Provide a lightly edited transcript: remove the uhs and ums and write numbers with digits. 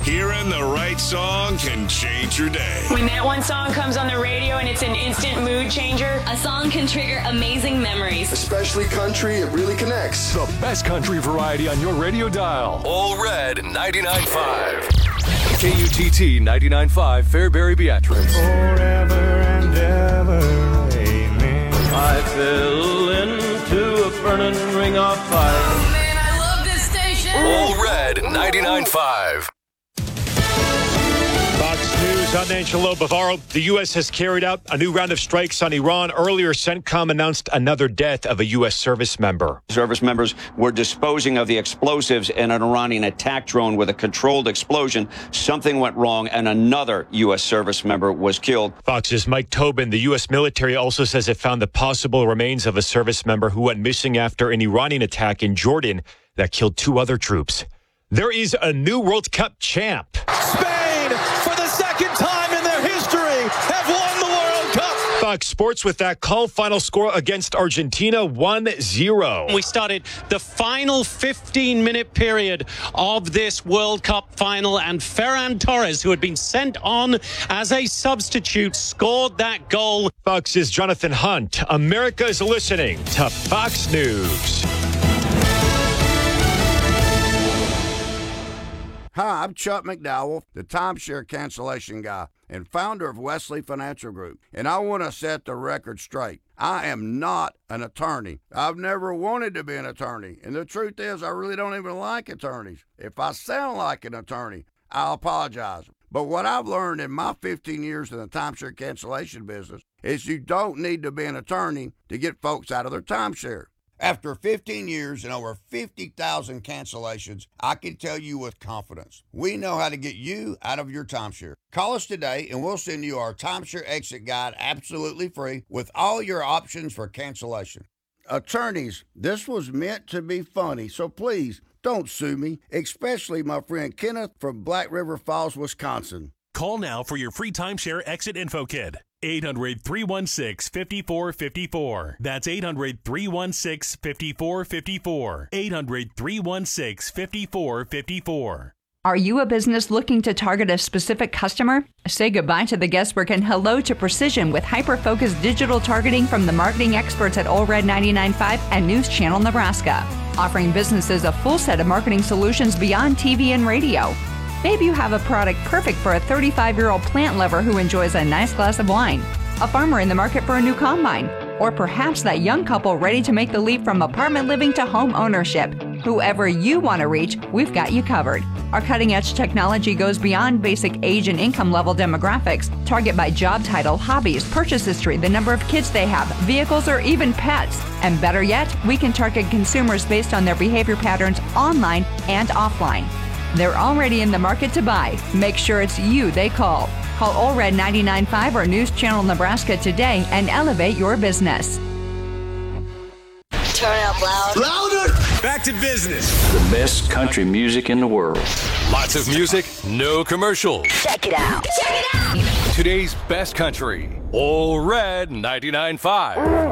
Hearing the right song can change your day. When that one song comes on the radio and it's an instant mood changer, a song can trigger amazing memories. Especially country, it really connects. The best country variety on your radio dial. All Red 99.5. KUTT 99.5 Fairbury Beatrice. Forever and ever, amen. I fell into a burning ring of fire. Oh man, I love this station. All Red 99.5. Fox News, I'm Angelo Bavaro. The U.S. has carried out a new round of strikes on Iran. Earlier, CENTCOM announced another death of a U.S. service member. Service members were disposing of the explosives in an Iranian attack drone with a controlled explosion. Something went wrong, and another U.S. service member was killed. Fox's Mike Tobin. The U.S. military also says it found the possible remains of a service member who went missing after an Iranian attack in Jordan that killed 2 other troops. There is a new World Cup champ. Spain, for the second time in their history, have won the World Cup. Fox Sports with that call. Final score against Argentina, 1-0. We started the final 15-minute period of this World Cup final, and Ferran Torres, who had been sent on as a substitute, scored that goal. Fox's Jonathan Hunt. America is listening to Fox News. Hi, I'm Chuck McDowell, the timeshare cancellation guy and founder of Wesley Financial Group, and I want to set the record straight. I am not an attorney. I've never wanted to be an attorney, and the truth is I really don't even like attorneys. If I sound like an attorney, I'll apologize. But what I've learned in my 15 years in the timeshare cancellation business is you don't need to be an attorney to get folks out of their timeshare. After 15 years and over 50,000 cancellations, I can tell you with confidence, we know how to get you out of your timeshare. Call us today and we'll send you our timeshare exit guide absolutely free with all your options for cancellation. Attorneys, this was meant to be funny, so please don't sue me, especially my friend Kenneth from Black River Falls, Wisconsin. Call now for your free timeshare exit info kit. 800-316-5454. That's 800-316-5454. 800-316-5454. Are you a business looking to target a specific customer? Say goodbye to the guesswork and hello to precision with hyper-focused digital targeting from the marketing experts at All Red 99.5 and News Channel Nebraska, offering businesses a full set of marketing solutions beyond TV and radio. Maybe you have a product perfect for a 35-year-old plant lover who enjoys a nice glass of wine, a farmer in the market for a new combine, or perhaps that young couple ready to make the leap from apartment living to home ownership. Whoever you want to reach, we've got you covered. Our cutting-edge technology goes beyond basic age and income level demographics. Target by job title, hobbies, purchase history, the number of kids they have, vehicles, or even pets. And better yet, we can target consumers based on their behavior patterns online and offline. They're already in the market to buy. Make sure it's you they call. Call All Red 99.5 or News Channel Nebraska today and elevate your business. Turn it up loud. Louder! Back to business. The best country music in the world. Lots of music, no commercials. Check it out. Check it out. Today's best country. All Red 99.5.